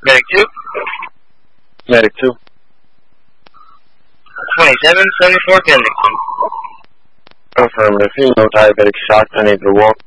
Medic 2. Medic 2. 2774 Kensington. Affirmative. Female diabetic shock, unable to walk.